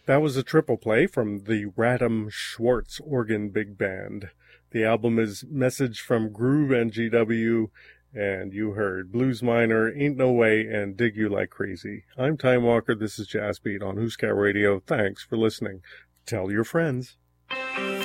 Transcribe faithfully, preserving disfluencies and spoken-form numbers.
That was a triple play from the Radham Schwartz Organ Big Band. The album is Message from Groove and G W, and you heard Blues Miner, Ain't No Way, and Dig You Like Crazy. I'm Time Walker. This is Jazz Beat on Who's Cat Radio. Thanks for listening. Tell your friends.